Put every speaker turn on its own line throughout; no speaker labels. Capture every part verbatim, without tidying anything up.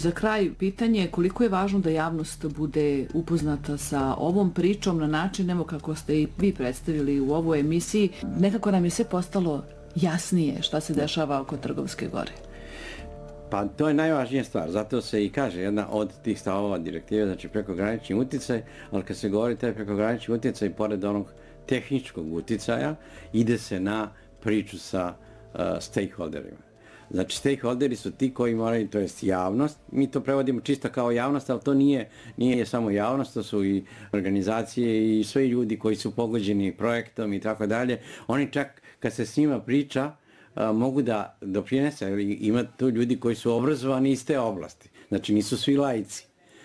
Za kraj pitanje koliko je važno da javnost bude upoznata sa ovom pričom na način evo kako ste i vi predstavili u ovoj emisiji. Nekako nam je sve postalo jasnije šta se dešava oko Trgovske gore.
Pa to je najvažnija stvar, zato se i kaže jedna od tih stavova direktive, znači prekogranični uticaj, ali kad se govori taj prekogranični uticaj, pored onog tehničkog uticaja, ide se na priču sa uh, stakeholderima. Znači, stakeholderi su ti koji moraju, to jest javnost, mi to prevodimo čisto kao javnost, ali to nije, nije samo javnost, to su i organizacije i svi ljudi koji su pogođeni projektom i tako dalje. Oni čak, kad se s njima priča, a, mogu da doprinese, ima tu ljudi koji su obrazovani iz te oblasti, znači nisu svi laici.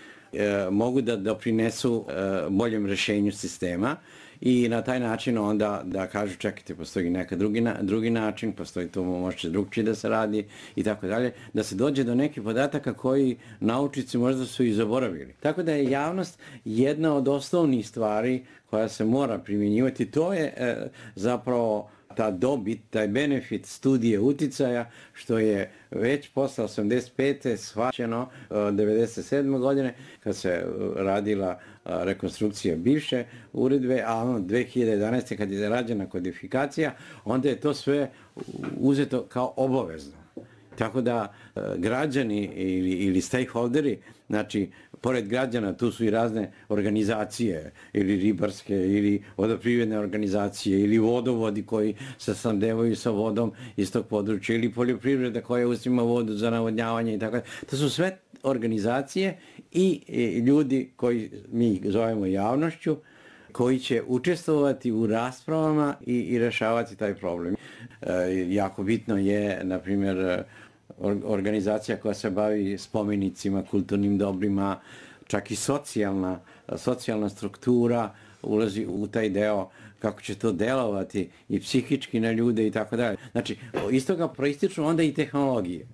E, mogu da doprinesu e, boljem rešenju sistema i na taj način onda da kažu čekajte, postoji neka drugi, na, drugi način, postoji to možete drugčije da se radi i tako dalje, da se dođe do nekih podataka koji naučnici možda su i zaboravili. Tako da je javnost jedna od osnovnih stvari koja se mora primjenjivati, to je e, zapravo ta dobit, taj benefit studije uticaja, što je već posle osamdeset pete shvaćeno devedeset sedme godine, kad se radila rekonstrukcija bivše uredbe, a ono dve hiljade jedanaeste kad je rađena kodifikacija, onda je to sve uzeto kao obavezno. Tako da građani ili, ili stakeholderi, znači, pored građana tu su i razne organizacije, ili ribarske, ili vodoprivredne organizacije, ili vodovodi koji se snabdevaju sa vodom iz tog područja, ili poljoprivreda koja uzima vodu za navodnjavanje i tako. To su sve organizacije i, i ljudi koji mi zovemo javnošću, koji će učestvovati u raspravama i, i rešavati taj problem. E, jako bitno je, na primjer, organizacija koja se bavi spomenicima, kulturnim dobrima, čak i socijalna, socijalna struktura ulazi u taj deo kako će to delovati i psihički na ljude i tako dalje. Znači, iz toga proističu onda i tehnologije.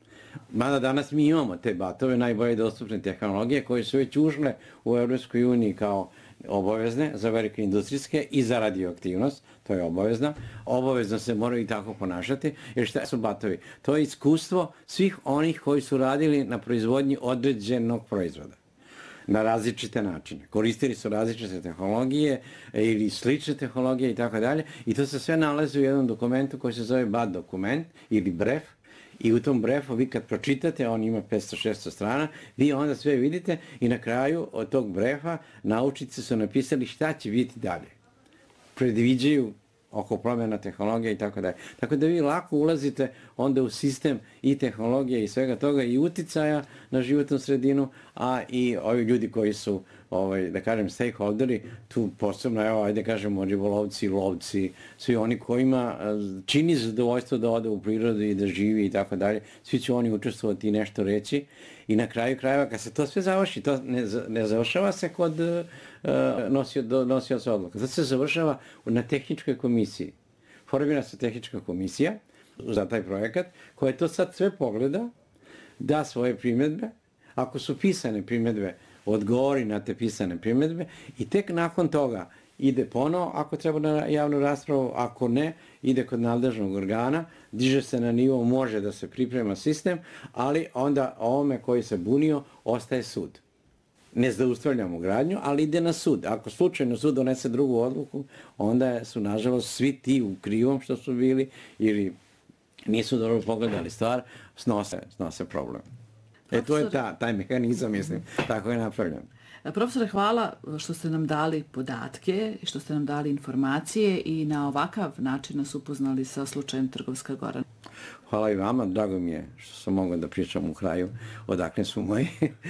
Mada danas mi imamo te batove, najbolje dostupne tehnologije koje su već ušle u Evropskoj uniji kao obavezne za velike industrijske i za radioaktivnost, to je obavezno. Obavezno se moraju i tako ponašati, jer šta su batovi? To je iskustvo svih onih koji su radili na proizvodnji određenog proizvoda na različite načine. Koristili su različite tehnologije ili slične tehnologije i tako dalje, i to se sve nalazi u jednom dokumentu koji se zove B A T dokument ili bref. I u tom brefu vi kad pročitate, on ima petsto šesto strana, vi onda sve vidite i na kraju od tog brefa naučnici su napisali šta će biti dalje. Predviđaju oko promjena tehnologija i tako dalje. Tako da vi lako ulazite onda u sistem i tehnologije i svega toga i uticaja na životnu sredinu, a i ovi ljudi koji su, ovaj, da kažem, stakeholderi, tu posebno, evo, ajde kažemo, ribolovci, lovci, svi oni kojima čini zadovoljstvo da ode u prirodu i da živi i tako dalje, svi će oni učestvovati i nešto reći. I na kraju krajeva, kad se to sve završi, to ne, ne završava se kod uh, nosio, nosioca odluka. To se završava na tehničkoj komisiji. Formira se tehnička komisija za taj projekat, koja to sad sve pogleda, da svoje primjedbe, ako su pisane primjedbe, odgovori na te pisane primjedbe i tek nakon toga ide ponovo, ako treba na javnu raspravu, ako ne, ide kod nadležnog organa, diže se na nivo, može da se priprema sistem, ali onda ovome koji se bunio ostaje sud. Ne zaustavljamo gradnju, ali ide na sud. Ako slučajno sud donese drugu odluku, onda su, nažalost, svi ti u krivom što su bili ili nisu dobro pogledali stvar, snose, snose problem. E, to je ta, taj mehanizam, mislim, tako je napravljen.
Profesore, hvala što ste nam dali podatke, što ste nam dali informacije i na ovakav način nas upoznali sa slučajem Trgovska gora.
Hvala i vama, drago mi je što sam mogao da pričam u kraju odakle su moji,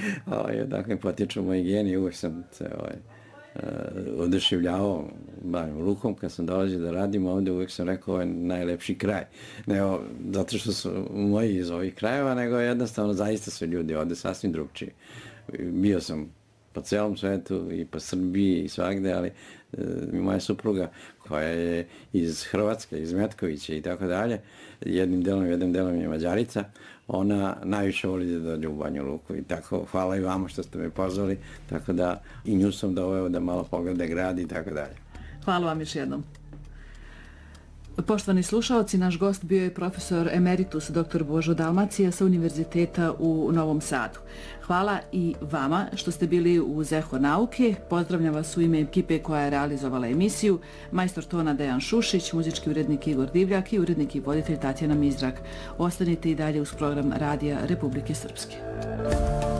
odakle potječu moji geni, uvijek sam se ovaj, oduševljavao bavim lukom, kad sam dolazio da radim ovdje, uvijek sam rekao ovo je najlepši kraj. Ne o, zato što su moji iz ovih krajeva, nego jednostavno zaista su ljudi ovdje sasvim drugčiji. Bio sam po celom svetu i po Srbiji i svakde, ali e, moja supruga koja je iz Hrvatske, iz Metkovića i tako dalje, jednim delom, jednim delom je Mađarica, ona najviše voli da dođe u Banju Luku i tako, hvala i vama što ste me pozvali, tako da i nju sam doveo da malo pogleda grad i tako dalje.
Hvala vam još jednom. Poštovani slušaoci, naš gost bio je profesor emeritus dr. Božo Dalmacija sa Univerziteta u Novom Sadu. Hvala i vama što ste bili uz Eho nauke. Pozdravljam vas u ime ekipe koja je realizovala emisiju. Majstor tona Dejan Šušić, muzički urednik Igor Divljak i urednik i voditelj Tatjana Mizrak. Ostanite i dalje uz program Radija Republike Srpske.